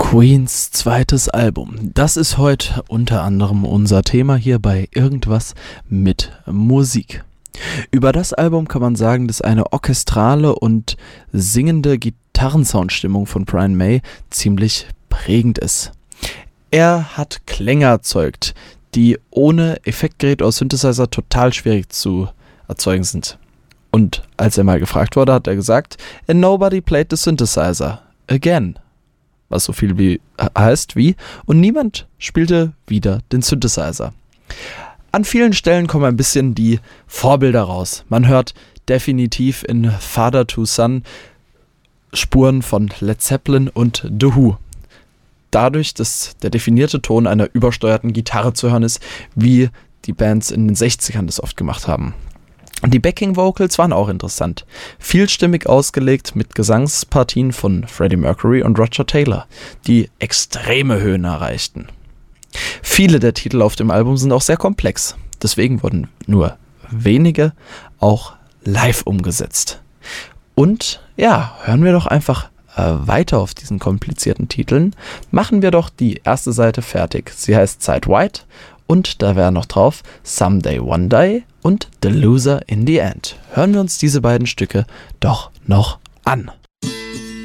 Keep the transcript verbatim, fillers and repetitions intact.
Queens zweites Album. Das ist heute unter anderem unser Thema hier bei Irgendwas mit Musik. Über das Album kann man sagen, dass eine orchestrale und singende Gitarrensoundstimmung von Brian May ziemlich prägend ist. Er hat Klänge erzeugt, die ohne Effektgerät oder Synthesizer total schwierig zu erzeugen sind. Und als er mal gefragt wurde, hat er gesagt, "And nobody played the synthesizer again." Was so viel wie heißt wie, und niemand spielte wieder den Synthesizer. An vielen Stellen kommen ein bisschen die Vorbilder raus. Man hört definitiv in Father to Son Spuren von Led Zeppelin und The Who. Dadurch, dass der definierte Ton einer übersteuerten Gitarre zu hören ist, wie die Bands in den sechzigern das oft gemacht haben. Und die Backing-Vocals waren auch interessant. Vielstimmig ausgelegt mit Gesangspartien von Freddie Mercury und Roger Taylor, die extreme Höhen erreichten. Viele der Titel auf dem Album sind auch sehr komplex. Deswegen wurden nur wenige auch live umgesetzt. Und ja, hören wir doch einfach äh, weiter auf diesen komplizierten Titeln. Machen wir doch die erste Seite fertig. Sie heißt Side White. Und da wäre noch drauf Someday One Day und The Loser in the End. Hören wir uns diese beiden Stücke doch noch an.